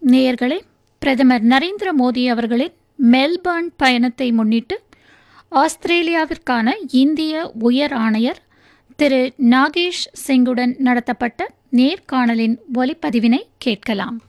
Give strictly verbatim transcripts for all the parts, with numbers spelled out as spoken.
நேயர்களே, பிரதமர் நரேந்திர மோடி அவர்களின் மெல்பர்ன் பயணத்தை முன்னிட்டு ஆஸ்திரேலியாவிற்கான இந்திய உயர் ஆணையர் திரு நாகேஷ் சிங்குடன் நடத்தப்பட்ட நேர்காணலின் ஒலிப்பதிவினை கேட்கலாம்.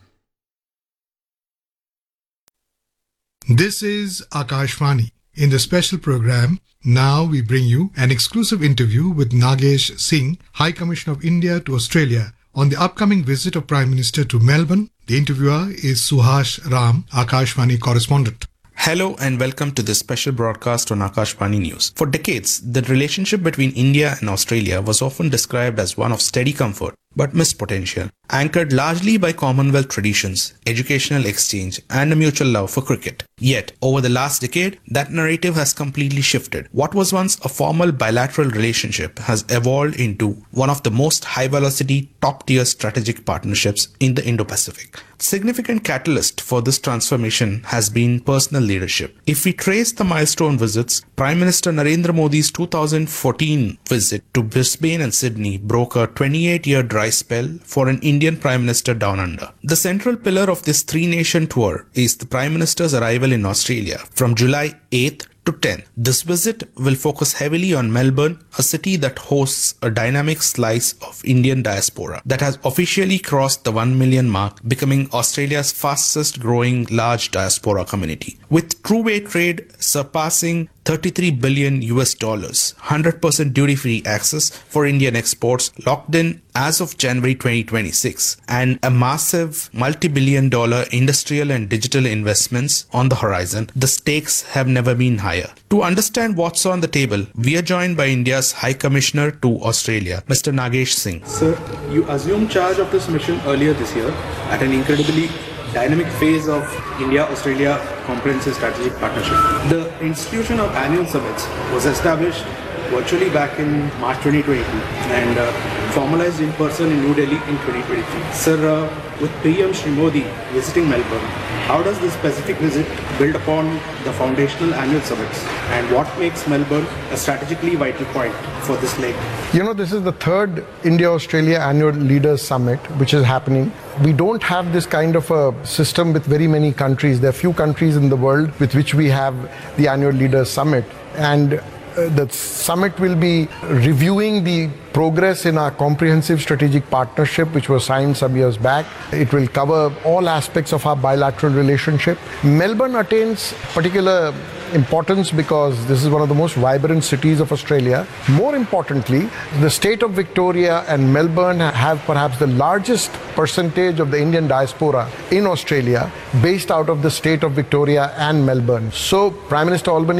This is Akashvani. In the special program, now we bring you an exclusive interview with Nagesh Singh, High Commissioner of India to Australia, on the upcoming visit of Prime Minister to Melbourne. The interviewer is Suhash Ram, Akashvani correspondent. Hello and welcome to this special broadcast on Akashvani News. For decades, the relationship between India and Australia was often described as one of steady comfort but missed potential, anchored largely by Commonwealth traditions, educational exchange, and a mutual love for cricket. Yet, over the last decade, that narrative has completely shifted. What was once a formal bilateral relationship has evolved into one of the most high-velocity, top-tier strategic partnerships in the Indo-Pacific. Significant catalyst for this transformation has been personal leadership. If we trace the milestone visits, Prime Minister Narendra Modi's two thousand fourteen visit to Brisbane and Sydney broke a twenty-eight-year dry spell for an Indian Prime Minister down under. The central pillar of this three-nation tour is the Prime Minister's arrival in Australia from July eighth to tenth. This visit will focus heavily on Melbourne, a city that hosts a dynamic slice of Indian diaspora that has officially crossed the one million mark, becoming Australia's fastest growing large diaspora community. With two-way trade surpassing thirty-three billion U S dollars, one hundred percent duty-free access for Indian exports locked in as of January twenty twenty-six, and a massive multi-billion dollar industrial and digital investments on the horizon, the stakes have never been higher. To understand what's on the table, we are joined by India's High Commissioner to Australia, Mister Nagesh Singh. Sir, you assumed charge of this mission earlier this year at an incredibly dynamic phase of India-Australia Comprehensive Strategic Partnership. The institution of annual summits was established virtually back in March twenty twenty-two and uh, formalized in person in New Delhi in twenty twenty-three. Sir, uh, with P M Shri Modi visiting Melbourne, how does this specific visit build upon the foundational annual summits, and what makes Melbourne a strategically vital point for this leg? You know, this is the third India-Australia Annual Leaders Summit which is happening. We don't have this kind of a system with very many countries. There are few countries in the world with which we have the Annual Leaders Summit, and uh, the summit will be reviewing the progress in our comprehensive strategic partnership which was signed some years back. It will cover all aspects of our bilateral relationship. Melbourne attains particular importance because this is one of the most vibrant cities of Australia. More importantly, the state of Victoria and Melbourne have perhaps the largest percentage of the Indian diaspora in Australia based out of the state of Victoria and Melbourne. So Prime Minister Albany